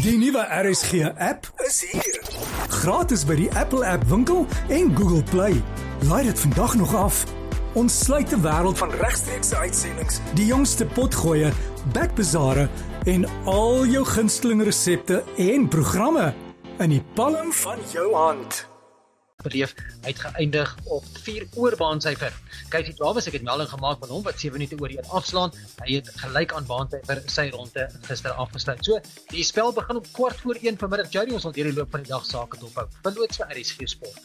Die nuwe RSG app is hier. Gratis by die Apple App Winkel en Google Play. Laai dit vandag nog af. Ons sluit die wêreld van regstreekse uitsendings, die jongste potgoeie, backbazare en al jou gunsteling resepte en programme in die palm van jou hand. Beleef uitgeëindig op 4 oor baansyfer. Casey Davis, ek het melding gemaak van hom wat 7 minute oor 1 afslaan. Hy het gelyk aan baansyfer sy ronde gister afgesluit. So, die spel begin op 1:15 vanmiddag. Jody, ons sal deur die loop van die dag sake dophou. Verloots vir RSG Sport.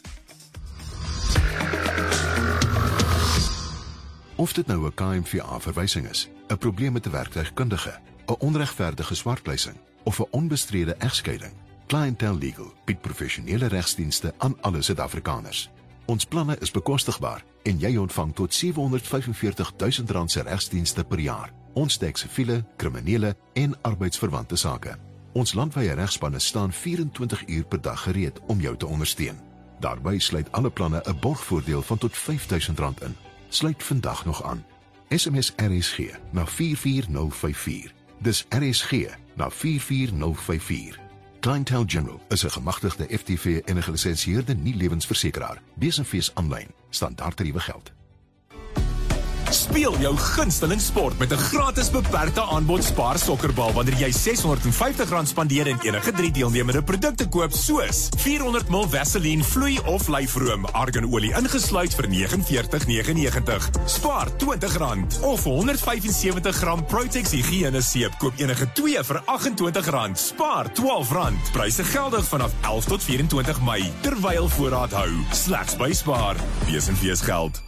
Of dit nou 'n KMVA-verwysing is, 'n probleem met 'n werktuigkundige, 'n onregverdige swartpleising of 'n onbestrede egskeiding, Clientele Legal bied professionele regsdienste aan alle Suid-Afrikaners. Ons planne is bekostigbaar en jy ontvang tot R745.000 se regsdienste per jaar. Ons dek siviele, kriminele en arbeidsverwante sake. Ons landwyse regspanne staan 24 uur per dag gereed om jou te ondersteun. Daarby sluit alle planne 'n borgvoordeel van tot R5.000 in. Sluit vandag nog aan. SMS RSG na 44054. Dis RSG na 44054. Clientele General is 'n gemagtigde FTV en 'n gelisensieerde nie-lewensversekeraar. Besenfees aanlyn. Standaardtariewe geld. Speel jou gunsteling sport met 'n gratis beperkte aanbod Spar sokkerbal wanneer jy R650 spandeer en enige 3 deelnemende produkte koop soos 400 ml Vaseline vloei of lyfroom, arganolie ingesluit vir R49,99. Spaar R20 of 175 gram Protex higiëne seep koop enige 2 vir R28. Spaar R12. Pryse geldig vanaf 11 tot 24 Mei terwyl voorraad hou. Slegs by Spar. Besenfees geld.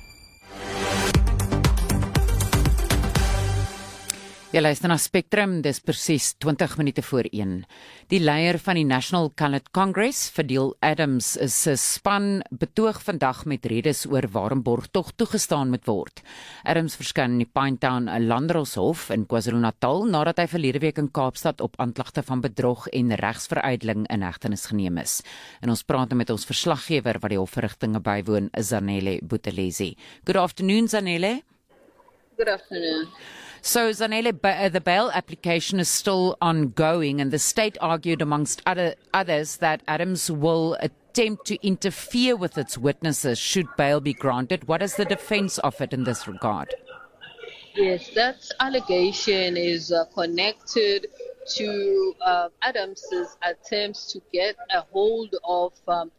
Jy luister na Spectrum, dis presies 20 minute voor 1. Die leier van die National Colored Congress, Fadil Adams, is 'n span betoog vandag met redes oor waarom borgtog toegestaan moet word. Adams verskyn in die Pinetown Landdroshof in KwaZulu-Natal nadat hy verlede week in Kaapstad op aanklagte van bedrog en regsveruideling in hegtenis geneem is. En ons praat met ons verslaggewer wat die hofverrigtinge bywoon, Zanele Buthelezi. Good afternoon, Zanele. Good afternoon. So, Zanele, the bail application is still ongoing, and the state argued, amongst others, that Adams will attempt to interfere with its witnesses should bail be granted. What is the defense offered in this regard? Yes, that allegation is connected to Adams's attempts to get a hold of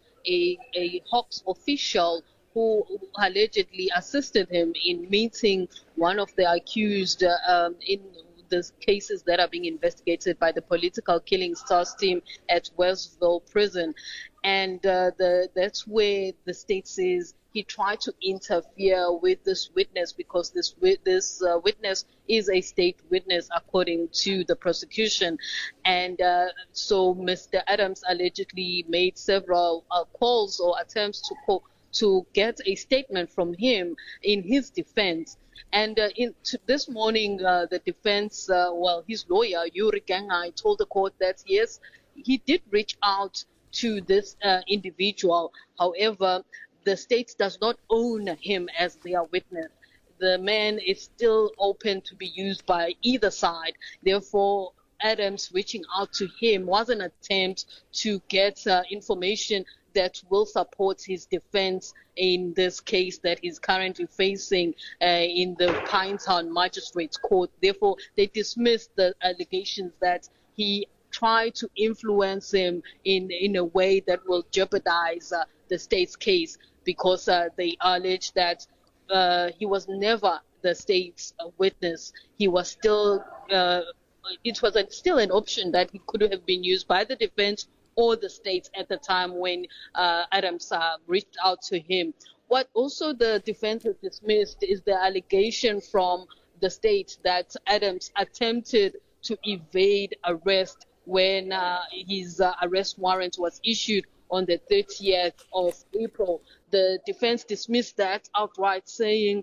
a Hawks official who allegedly assisted him in meeting one of the accused in the cases that are being investigated by the political killings task team at Westville Prison. And that's where the state says he tried to interfere with this witness because this witness is a state witness according to the prosecution. And so Mr. Adams allegedly made several calls or attempts to get a statement from him in his defense. And this morning, the defense, his lawyer, Yuri Gangai, told the court that, yes, he did reach out to this individual. However, the state does not own him as their witness. The man is still open to be used by either side. Therefore, Adams reaching out to him was an attempt to get information that will support his defense in this case that he's currently facing in the Pinetown Magistrates Court. Therefore, they dismissed the allegations that he tried to influence him in a way that will jeopardize the state's case because they allege that he was never the state's witness. He was still, it was still an option that he could have been used by the defense or the state at the time when Adams reached out to him. What also the defense has dismissed is the allegation from the state that Adams attempted to evade arrest when his arrest warrant was issued on the 30th of April. The defense dismissed that outright, saying,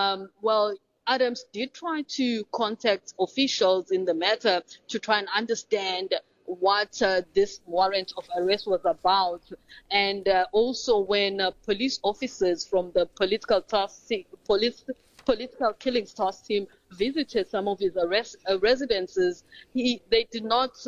Adams did try to contact officials in the matter to try and understand what this warrant of arrest was about. And also when police officers from the political killings task team visited some of his residences, they did not